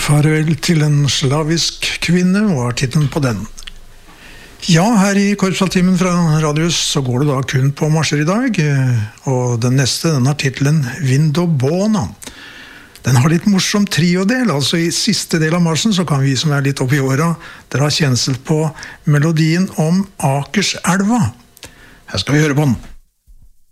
Farvel til en slavisk kvinne var titlen på den. Ja, her i Korpsatimen fra Radius så går det da kun på marsjer i dag, og den neste den har titlen Vindobona. Den har litt morsom triodel, altså i siste del av marsjen så kan vi som er litt oppe i åra dra kjensel på melodien om Akerselva. Her skal vi høre på den.